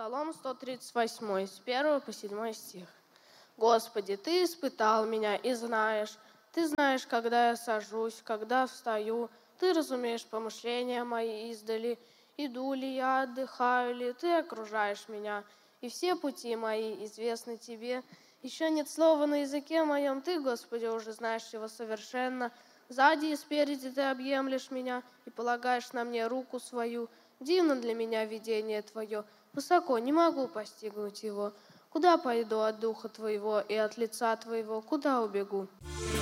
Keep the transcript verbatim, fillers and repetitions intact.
Псалом сто тридцать восемь, с первого по седьмой стих. Господи, Ты испытал меня и знаешь. Ты знаешь, когда я сажусь, когда встаю. Ты разумеешь помышления мои издали. Иду ли я, отдыхаю ли, Ты окружаешь меня. И все пути мои известны Тебе. Еще нет слова на языке моем, Ты, Господи, уже знаешь его совершенно. Сзади и спереди Ты объемлешь меня и полагаешь на мне руку свою. Дивно для меня видение Твое, высоко не могу постигнуть его. Куда пойду от духа Твоего и от лица Твоего, куда убегу?